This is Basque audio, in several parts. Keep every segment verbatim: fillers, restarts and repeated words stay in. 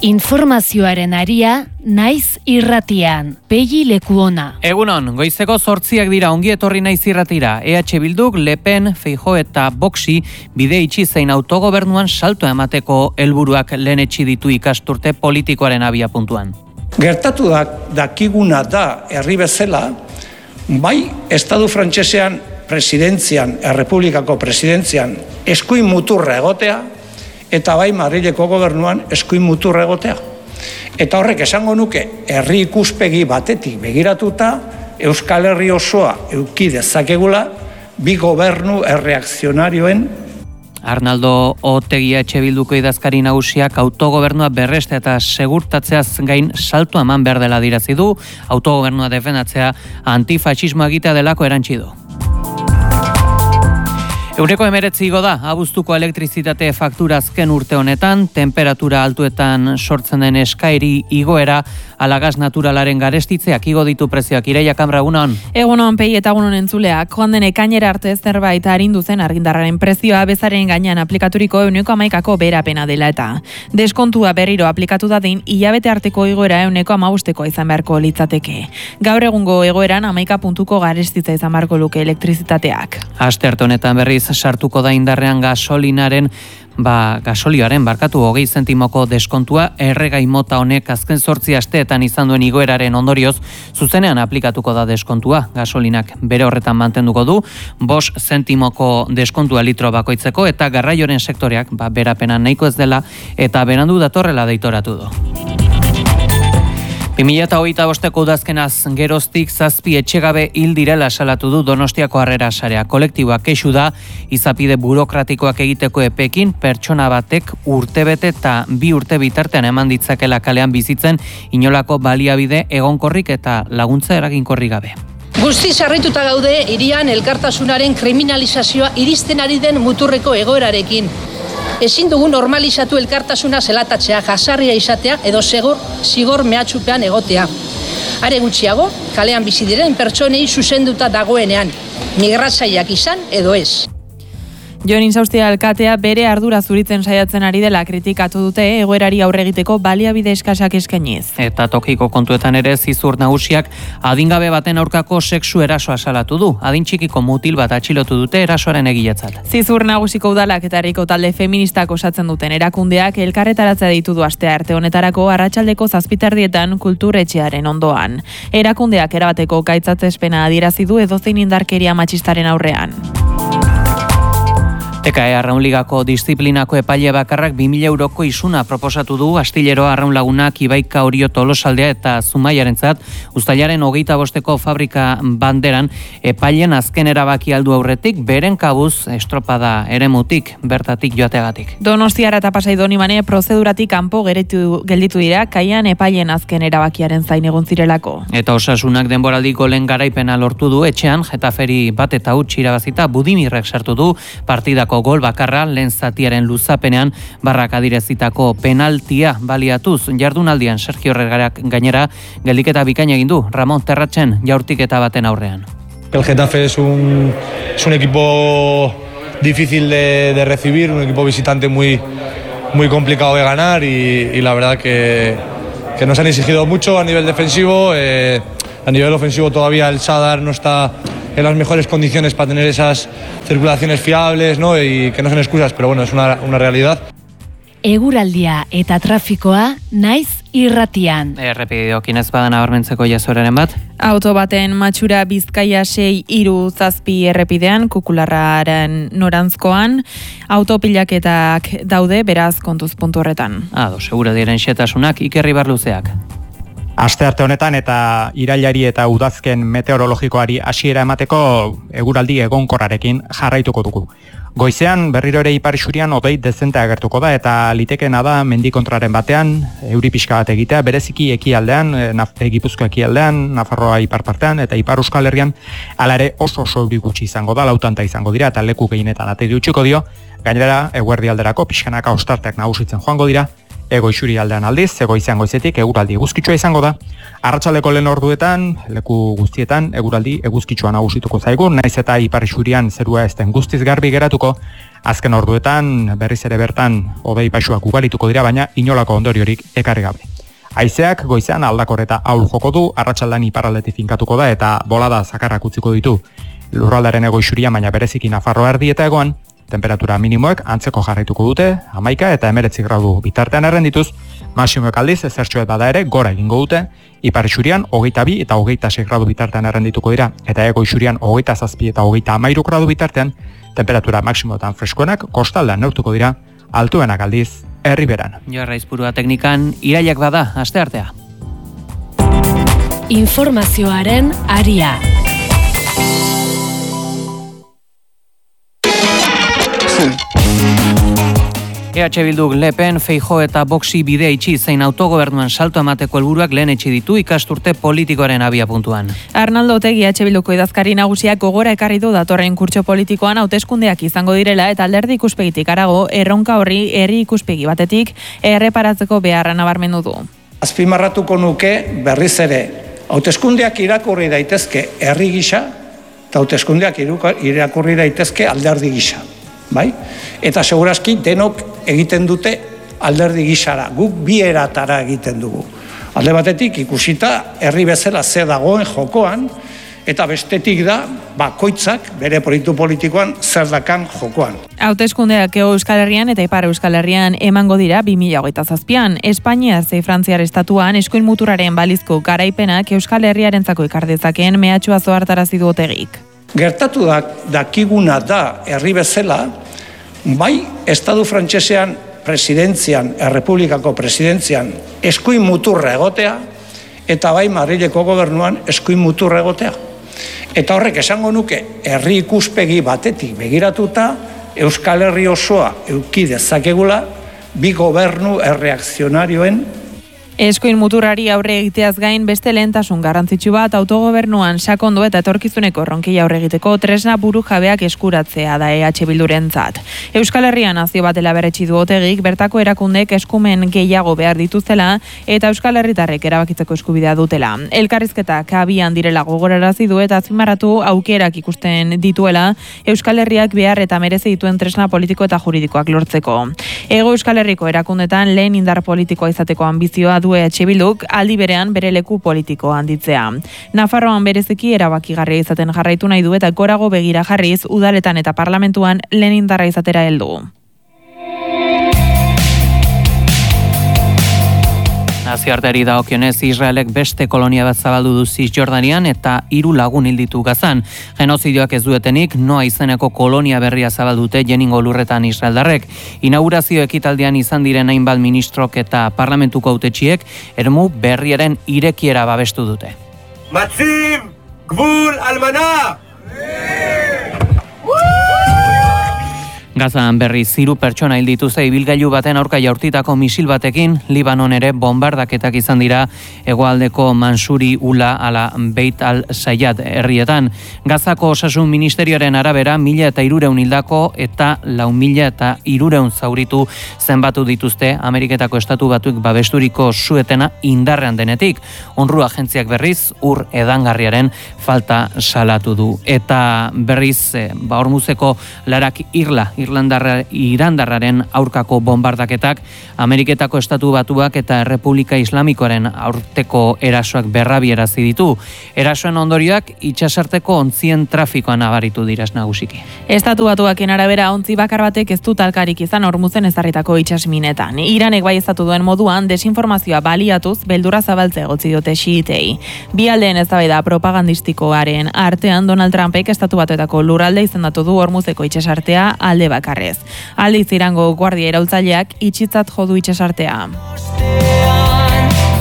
Informazioaren aria, naiz irratian, pegi leku ona. Egunon, goizeko zortziak dira ongi etorri naiz irratira. E H Bilduk, Le Pen, Feijóo eta Voxi bide itxi zein autogobernuan salto emateko helburuak lehenetsi ditu ikasturte politikoaren abiapuntuan. Gertatu da, dakiguna da herri bezala, bai Estatu frantsesean presidentzian, errepublikako presidentzian eskuin muturra egotea, eta bai Madrileko gobernuan eskuin muturra egotea. Eta horrek esango nuke, herri ikuspegi batetik begiratuta, Euskal Herri osoa eduki dezakegula, bi gobernu erreakzionarioen. Arnaldo Otegi E H Bilduko idazkari nagusiak autogobernua berreste eta segurtatzeaz gain salto eman behar dela dirazi du, autogobernua defendatzea antifaxismoa egitea delako erantsi du. Euneko emeretzi igo da, abuztuko elektrizitate faktura azken urte honetan, temperatura altuetan sortzen den eskaeri igoera, ala gas naturalaren garestitzeak igo ditu prezioak. Ireia Kamra, egunon? Egunon, pei eta egunon entzuleak, joan den ekainera arte zerbait arindu zen argindarraren prezioa bezaren gainean aplikaturiko euneko hamaikako beherapena dela eta. Deskontua berriro aplikatu dadin, hilabete arteko igoera euneko hamabosteko izan beharko litzateke. Gaur egungo egoeran hamaika puntuko garestitza izan beharko luke elektrizitateak. Aste honetan berriz sartuko da indarrean gasolinaren, ba, gasolioaren barkatu hogei zentimoko deskontua, erregai mota honek azken zortzi asteetan izan duen igoeraren ondorioz, zuzenean aplikatuko da deskontua. Gasolinak bere horretan mantenduko du, bost zentimoko deskontua litro bakoitzeko, eta garraioaren sektoreak, ba, berapena nahiko ez dela, eta berandu datorrela deitoratu du. bi mila hogeita bosteko udazkenaz geroztik zazpi etxegabe hil direla salatu du Donostiako Harrera Sarea. Kolektiboak kexu da, izapide burokratikoak egiteko epekin, pertsona batek urtebete eta bi urte bitartean eman ditzakela kalean bizitzen inolako baliabide egonkorrik eta laguntza eraginkorrik gabe. Guztiz harrituta gaude hirian elkartasunaren kriminalizazioa iristen ari den muturreko egoerarekin. Ezin dugu normalizatu elkartasuna zelatatzea, jasarria izatea edo segor, zigor mehatxupean egotea. Are gutxiago, kalean bizi diren pertsonei zuzenduta dagoenean, migratzaileak izan edo ez. Jon Insaustia alkatea bere ardura zuritzen saiatzen ari dela kritikatu dute egoerari aurre egiteko baliabide eskasak eskainiz. Eta tokiko kontuetan ere zizur nagusiak adingabe baten aurkako sexu erasoa salatu du. Adin txikiko mutil bat atxilotu dute erasoaren egiletzat. Zizur nagusiko udalak eta herriko talde feministak osatzen duten erakundeak elkarretaratzea ditu du astea arte honetarako arratsaldeko zazpiterdietan kulturetxearen ondoan. Erakundeak erabateko gaitzatzespena adierazi du edozein indarkeria matxistaren aurrean. T K E Arraun Ligako disiplinako epaile bakarrak bi mila euroko isuna proposatu du Astillero Arraun Lagunak Ibaika Orio Tolosaldea eta Zumaiarentzat uztailaren hogeita bosteko fabrika banderan epailen azken erabaki aldu aurretik beren kabuz estropada eremutik bertatik joateagatik. Donostiara eta Pasai Donibane prozeduratik kanpo geratu gelditu dira kaian epailen azken erabakiaren zain egon zirelako. Eta Osasunak denboraldiko lehen garaipena lortu du etxean Getaferi bat eta huts irabazita Budimirrek sartu du partidako gol bakarra lehen zatiaren luzapenean barrak adirezitako penaltia baliatuz jardunaldian Sergio Regarak gainera geldiketa bikaina egin du Ramon Terratzen jaurtiketa baten aurrean. El Getafe es un, es un equipo difícil de, de recibir, un equipo visitante muy, muy complicado de ganar y, y la verdad que, que nos han exigido mucho a nivel defensivo. Eh, a nivel ofensivo todavía el Sadar no está en las mejores condiciones para tener esas circulaciones fiables, ¿no? Y que no son excusas, pero bueno, es una, una realidad. Eguraldia eta trafikoa naiz irratian. Errepideokin ez badan abarmentzeko jasoraren bat. Auto baten matxura Bizkaia sei hiru zazpi errepidean, kukularraren norantzkoan, autopilaketak daude, beraz kontuz puntu horretan. Ado, segura diren xetasunak Ikerri Barluzeak. Astearte honetan eta irailari eta udazken meteorologikoari hasiera emateko eguraldi egonkorrarekin jarraituko dugu. Goizean berriro ere ipar isurian hodei dezente agertuko da eta litekeena da mendikontraren batean euri pixka bat egitea, bereziki ekialdean, Gipuzkoa ekialdean, Nafarroa ipar partean eta ipar Euskal Herrian hala ere oso oso euri gutxi izango da, lautanta izango dira eta leku gehienetan ateri utziko dio. Gainera eguerdi alderako pixkanaka ostarteak nagusitzen joango dira Ego isuri aldean aldiz, goizean goizetik eguraldi eguzkitsua izango da. Arratsaldeko lehen orduetan, leku guztietan eguraldi eguzkitsua nagusituko zaigu, naiz eta ipar isurian zerua ez den guztiz garbi geratuko. Azken orduetan berriz ere bertan hodei baxuak ugarituko dira, baina inolako ondoriorik ekarri gabe. Haizeak goizean aldakor eta ahul joko du, arratsaldean iparraldetik finkatuko da eta bolada zakarrak utziko ditu lurraldaren ego isurian, baina bereziki Nafarroa erdi eta egoan. Temperatura minimoek antzeko jarraituko dute, hamaika eta hemeretzi gradu bitartean errendituz, maximoek aldiz ezertxoet bada ere gora egingo dute, ipar isurian hogeita bi eta hogeita sei gradu bitartean errendituko dira, eta ego isurian hogeita zazpi eta hogeita hamairu gradu bitartean, temperatura maximoetan freskoenak kostaldean neurtuko dira, altuenak aldiz herriberan. Joarra Izpurua teknikan, irailak bada, aste artea. Informazioaren aria. E H Bilduk Le Pen, Feijóo eta Voxi bidea itxi zein autogobernuan salto emateko helburuak lehen etxi ditu ikasturte politikoaren abiapuntuan. Arnaldo Otegi E H Bilduko idazkari nagusiak gogora ekarri du datorren kurtso politikoan hauteskundeak izango direla eta alderdi ikuspegitik harago erronka horri herri ikuspegi batetik erreparatzeko beharra nabarmendu du. Azpimarratuko nuke berriz ere hauteskundeak irakurri daitezke herri gisa eta hauteskundeak irakurri daitezke alderdi gisa. Bai? Eta segurazki denok egiten dute alderdi gisara, guk bi eratara egiten dugu. Alde batetik ikusita herri bezala ze dagoen jokoan, eta bestetik da bakoitzak bere proiektu politikoan zer dakan jokoan. Hauteskundeak Hego Euskal Herrian eta Ipar Euskal Herrian emango dira bi mila hogeita zazpian. Espainia zein Frantziar estatuan eskuin muturraren balizko garaipenak Euskal Herriarentzako ekar dezakeen mehatxua zohartarazi du Otegik. Gertatu da, dakiguna da herri bezala, bai Estatu frantsesean presidentzian, errepublikako presidentzian eskuin muturra egotea, eta bai Madrileko gobernuan eskuin muturra egotea. Eta horrek esango nuke herri ikuspegi batetik begiratuta Euskal Herri osoa eduki dezakegula bi gobernu erreakzionarioen. Eskuin muturrari aurre egiteaz gain beste lehentasun garrantzitsu bat autogobernuan sakondu eta etorkizuneko erronkei aurre egiteko tresna buru jabeak eskuratzea da E H Bildurentzat. Euskal Herrian nazio batela berretsi du Otegik, bertako erakundek eskumen gehiago behar dituztela eta Euskal Herritarrek erabakitzeko eskubidea dutela. Elkarrizketak abian direla gogorarazi du eta azpimarratu aukerak ikusten dituela Euskal Herriak behar eta merezi dituen tresna politiko eta juridikoak lortzeko. Hego Euskal Herriko erakundetan lehen indar politikoa izateko ambizioa du E H Bilduk, aldi berean bere leku politiko handitzea. Nafarroan bereziki erabakigarria izaten jarraitu nahi du eta gorago begira jarriz udaletan eta parlamentuan lehen indarra izatera heldu. Nazioarteari dagokionez Israelek beste kolonia bat zabaldu du Zisjordanian eta hiru lagun hil ditu Gazan. Genozidioak ez duetenik Noa izeneko kolonia berria zabaldute Jeningo lurretan israeldarrek. Inaugurazio ekitaldian izan diren hainbat ministrok eta parlamentuko hautetsiek eremu berriaren irekiera babestu dute. Matzim Gvul Almana! Gazan berriz hiru pertsona hil dituzte ibilgailu baten aurka jaurtitako misil batekin, Libanon ere bombardaketak izan dira hegoaldeko Mansuri Ula ala Beit al-Sayad herrietan. Gazako osasun ministerioaren arabera mila eta hirureun hildako eta lau mila eta hirureun zauritu zenbatu dituzte Ameriketako Estatu Batuek babesturiko suetena indarrean denetik. Onru agentziak berriz ur edangarriaren falta salatu du. Eta berriz ba Hormuzeko larak irla Irlandarra, Irandarraren aurkako bombardaketak, Ameriketako Estatu Batuak eta Errepublika Islamikoaren aurteko erasoak berrabierazi ditu. Erasoen ondorioak itsasarteko ontzien trafikoan nabaritu dira nagusiki. Estatu Batuaken arabera ontzi bakar batek ez du talkarik izan Hormuzen ezarritako itsasminetan. Iranek baieztatu duen moduan desinformazioa baliatuz beldurra zabaltze egotzi diote xiitei. Bi aldeen eztabaida propagandistikoaren artean Donald Trumpek Estatu Batuetako lurralde izendatu du Hormuzeko itsasartea alde bakarrez. Aldiz Irango guardia iraultzaileak itxitzat jo du itsasartea.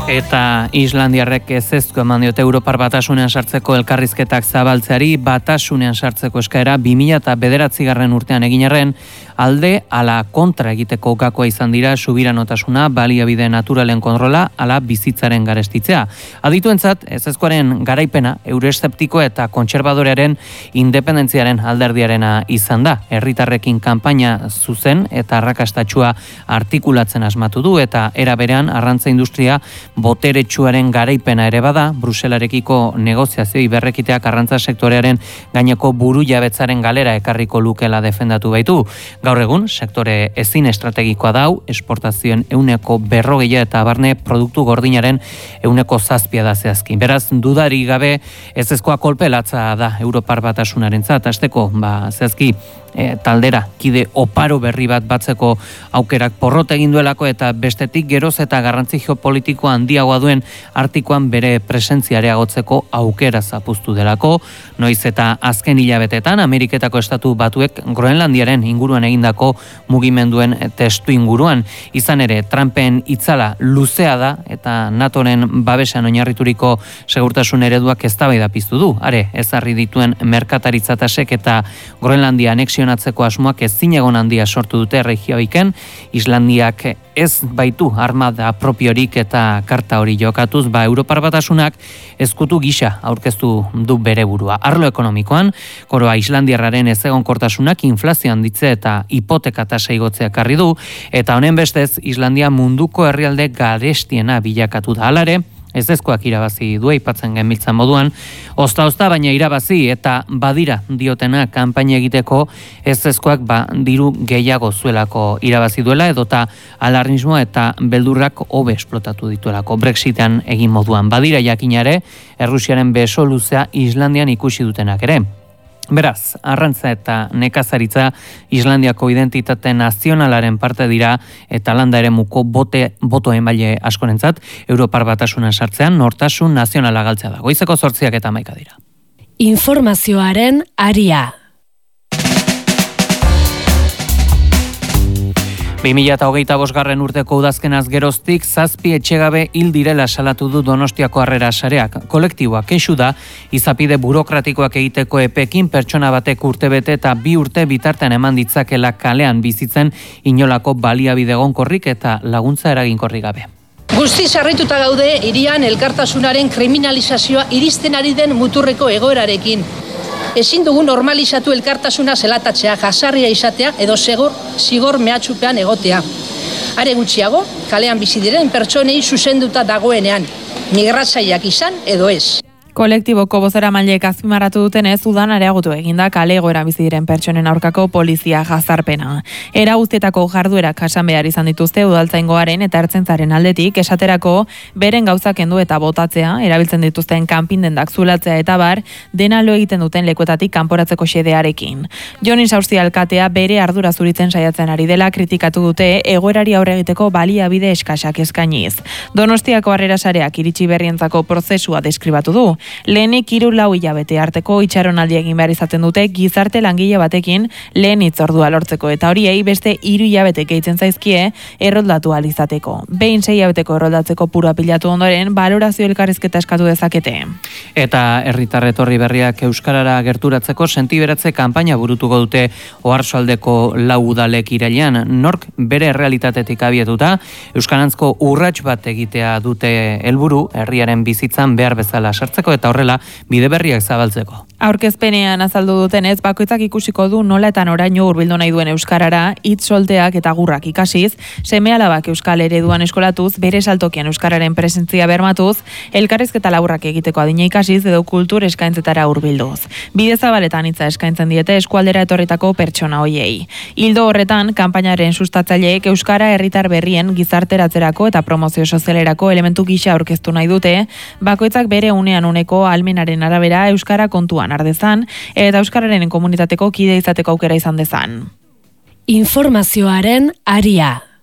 Eta Islandiarrek ezezko eman diote Europar Batasunean sartzeko elkarrizketak zabaltzeari, Batasunean sartzeko eskaera bi mila bederatzigarren urtean egin arren, alde ala kontra egiteko gakoa izan dira subiranotasuna, baliabide naturalen kontrola, ala bizitzaren garestitzea. Adituentzat, ezezkoaren garaipena, eureszeptiko eta kontserbadorearen independentziaren alderdiarena izan da. Herritarrekin kanpaina zuzen eta arrakastatsua artikulatzen asmatu du, eta era berean arrantza industria boteretsuaren garaipena ere bada, Bruselarekiko negoziazioi berrekiteak arrantza sektorearen gaineko buru jabetzaren galera ekarriko lukela defendatu baitu. Gaur egun, sektore ezin estrategikoa dau, esportazioen euneko berrogeia eta barne produktu gordinaren euneko zazpia da zehazki. Beraz, dudari gabe ezezkoa kolpe latza da Europar Batasunaren zat, azteko, ba, zehazki, E, taldera, kide oparo berri bat batzeko aukerak porrot egin duelako eta bestetik geroz eta garrantzi geopolitikoa handiagoa duen artikoan bere presentzia areagotzeko aukera zapuztu delako, noiz eta azken hilabetetan Ameriketako estatu batuek Groenlandiaren inguruan egindako mugimenduen testu inguruan. Izan ere, Trumpen itzala luzea da eta NATOren babesan oinarrituriko segurtasun ereduak eztabaida piztu du. Are, ezarri dituen merkataritzatasek eta Groenlandia anexio atzeko asmoak ezinegon handia sortu dute regioiken, Islandiak ez baitu armada propiorik eta karta hori jokatuz, ba Europar Batasunak ezkutu gisa aurkeztu du bere burua. Arlo ekonomikoan, koroa Islandiarraren ezegonkortasunak inflazio handitze eta hipoteka tasa igotzea ekarri du, eta honen bestez Islandia munduko herrialde garestiena bilakatu da. Halare, ezezkoak irabazi du aipatzen genbiltzan moduan, ozta-ozta baina irabazi eta badira diotena kanpaina egiteko ezezkoak ba diru gehiago zuelako irabazi duela edota alarmismoa eta beldurrak hobe esplotatu dituelako Brexitean egin moduan. Badira jakinare, Errusiaren beso luzea Islandian ikusi dutenak ere. Beraz, arrantza eta nekazaritza Islandiako identitate nazionalaren parte dira eta landa eremuko bote boto emaile askorentzat Europar Batasunan sartzean nortasun nazionala galtzea da. Goizeko zortziak eta hamaika dira. Informazioaren aria. bi mila hogeita bosgarren urteko udazkenaz geroztik zazpi etxegabe hil direla salatu du Donostiako Harrera Sareak. Kolektiboa kexu da, izapide burokratikoak egiteko epekin pertsona batek urtebete eta bi urte bitartean eman ditzakela kalean bizitzen inolako baliabide egonkorrik eta laguntza eraginkorrik gabe. Guztiz harrituta gaude hirian elkartasunaren kriminalizazioa iristen ari den muturreko egoerarekin. Ezin dugu normalizatu elkartasuna zelatatzea, jasarria izatea edo segor, zigor mehatxupean egotea. Are gutxiago, kalean bizi diren pertsonei zuzenduta dagoenean, migratzaileak izan edo ez. Kolektiboko bozeramaileek azpimarratu dutenez, udan areagotu eginda kale egoera bizi diren pertsonen aurkako polizia jazarpena. Era guztietako jarduerak jasan behar izan dituzte udaltzaingoaren eta ertzaintzaren aldetik, esaterako beren gauzak kendu eta botatzea, erabiltzen dituzten kanpindendak zulatzea eta bar, dena lo egiten duten lekuetatik kanporatzeko xedearekin. Jonin Sausti alkatea bere ardura zuritzen saiatzen ari dela kritikatu dute egoerari aurre egiteko baliabide eskasak eskainiz. Donostiako Harrera Sareak iritsi berrientzako prozesua deskribatu du. Lehenik hiru lau hilabete arteko itxaronaldi egin behar izaten dute gizarte langile batekin lehen hitzordua lortzeko eta horiei beste hiru hilabete gehitzen zaizkie erroldatu ahal izateko. Behin sei hilabeteko erroldatzeko pura pilatu ondoren balorazio elkarrizketa eskatu dezakete. Eta herritar etorri berriak euskarara gerturatzeko sentiberatze kanpaina burutuko dute Oarsoaldeko lau udalek irailean. Nork bere errealitatetik abietuta euskarantzko urrats bat egitea dute helburu herriaren bizitzan behar bezala sartzeko eta horrela bide berriak zabaltzeko. Aurkezpenean azaldu dutenez, bakoitzak ikusiko du nola eta noraino hurbildu nahi duen euskarara, hitz solteak eta gurrak ikasiz, seme-alabak euskal ereduan eskolatuz, bere saltokian euskararen presentzia bermatuz, elkarrizketa laburrak egiteko adina ikasiz edo kultur eskaintzetara hurbilduz. Bide zabaletan hitza eskaintzen diete eskualdera etorritako pertsona hoiei. Hildo horretan, kanpainaren sustatzaileek euskara herritar berrien gizarteratzerako eta promozio sozialerako elementu gisa aurkeztu nahi dute, bakoitzak bere unean uneko almenaren arabera euskara kontuan ardezan eta euskararen komunitateko kide izateko aukera izan dezan. Informazioaren aria.